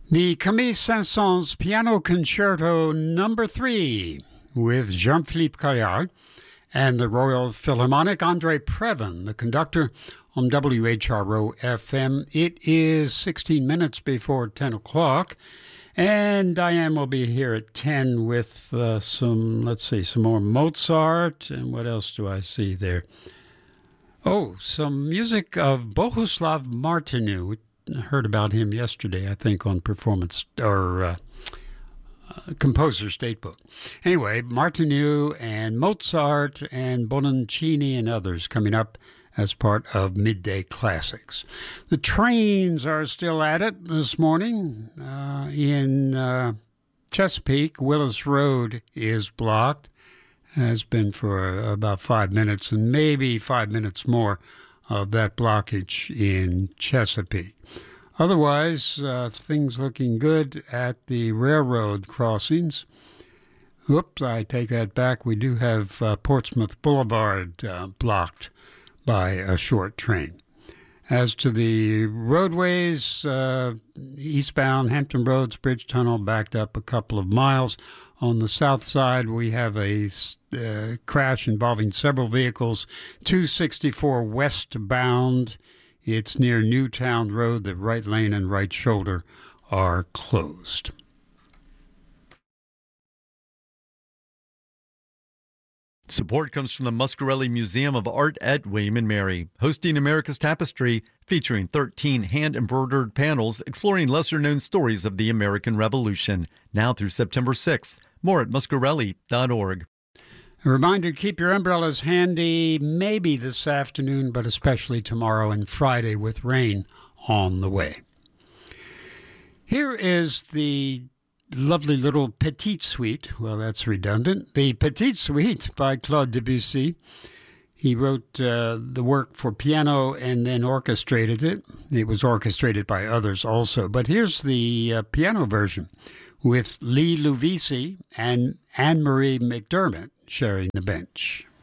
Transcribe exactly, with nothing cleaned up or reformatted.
The Camille Saint-Saëns Piano Concerto Number Three with Jean-Philippe Carrial and the Royal Philharmonic. Andre Previn, the conductor, on W H R O F M. It is sixteen minutes before ten o'clock, and Diane will be here at ten with uh, some, let's see, some more Mozart. And what else do I see there? Oh, some music of Bohuslav Martinu. Heard about him yesterday, I think, on Performance or uh, uh, Composer Statebook. Anyway, Martinu and Mozart and Bononcini and others coming up as part of Midday Classics. The trains are still at it this morning. Uh, in uh, Chesapeake, Willis Road is blocked. Has been for uh, about five minutes and maybe five minutes more of that blockage in Chesapeake. Otherwise, uh, things looking good at the railroad crossings. Whoops, I take that back. We do have uh, Portsmouth Boulevard uh, blocked by a short train. As to the roadways, uh, eastbound Hampton Roads Bridge Tunnel backed up a couple of miles. On the south side, we have a uh, crash involving several vehicles. two sixty-four westbound. It's near Newtown Road. The right lane and right shoulder are closed. Support comes from the Muscarelli Museum of Art at William and Mary, hosting America's Tapestry, featuring thirteen hand-embroidered panels exploring lesser-known stories of the American Revolution, now through September sixth. More at muscarelli dot org. A reminder, keep your umbrellas handy, maybe this afternoon, but especially tomorrow and Friday with rain on the way. Here is the lovely little Petite Suite. Well, that's redundant. The Petite Suite by Claude Debussy. He wrote uh, the work for piano and then orchestrated it. It was orchestrated by others also. But here's the uh, piano version with Lee Lovisi and Anne-Marie McDermott sharing the bench.